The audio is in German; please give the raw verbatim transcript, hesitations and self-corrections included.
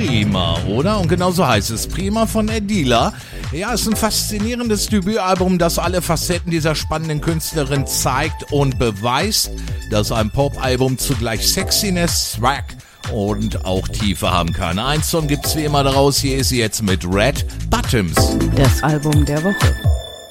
Prima, oder? Und genau so heißt es. Prima von Adela. Ja, es ist ein faszinierendes Debütalbum, das alle Facetten dieser spannenden Künstlerin zeigt und beweist, dass ein Popalbum zugleich Sexiness, Swag und auch Tiefe haben kann. Ein Song gibt's wie immer daraus. Hier ist sie jetzt mit Red Bottoms. Das Album der Woche.